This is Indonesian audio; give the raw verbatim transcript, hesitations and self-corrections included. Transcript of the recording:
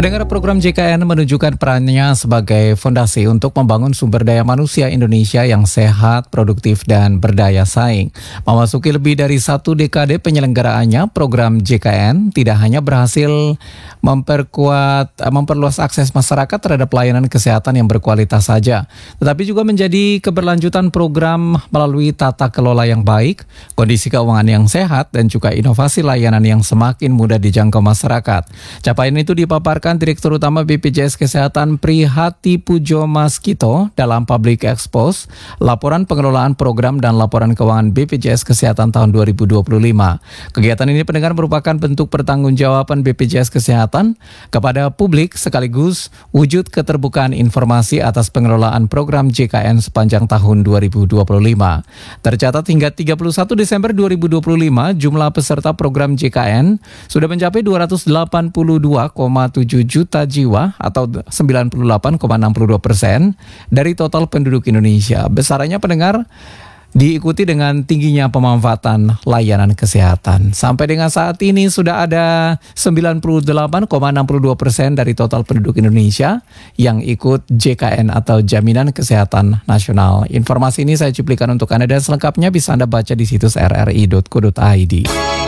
Pendengar, program J K N menunjukkan perannya sebagai fondasi untuk membangun sumber daya manusia Indonesia yang sehat, produktif, dan berdaya saing. Memasuki lebih dari satu dekade penyelenggaraannya, program J K N tidak hanya berhasil memperkuat, memperluas akses masyarakat terhadap pelayanan kesehatan yang berkualitas saja, tetapi juga menjadi keberlanjutan program melalui tata kelola yang baik, kondisi keuangan yang sehat, dan juga inovasi layanan yang semakin mudah dijangkau masyarakat. Capaian itu dipaparkan Direktur Utama B P J S Kesehatan Prihati Pujo Maskito dalam Public Expose, laporan pengelolaan program dan laporan keuangan B P J S Kesehatan tahun dua ribu dua puluh lima. Kegiatan ini pendengar merupakan bentuk pertanggungjawaban B P J S Kesehatan kepada publik sekaligus wujud keterbukaan informasi atas pengelolaan program J K N sepanjang tahun dua ribu dua puluh lima. Tercatat hingga tiga puluh satu Desember dua ribu dua puluh lima, jumlah peserta program J K N sudah mencapai dua ratus delapan puluh dua koma tujuh juta jiwa atau sembilan puluh delapan koma enam puluh dua persen dari total penduduk Indonesia. Besarannya pendengar diikuti dengan tingginya pemanfaatan layanan kesehatan. Sampai dengan saat ini sudah ada sembilan puluh delapan koma enam puluh dua persen dari total penduduk Indonesia yang ikut J K N atau Jaminan Kesehatan Nasional. Informasi ini saya cuplikan untuk Anda dan selengkapnya bisa Anda baca di situs r r i dot co dot i d.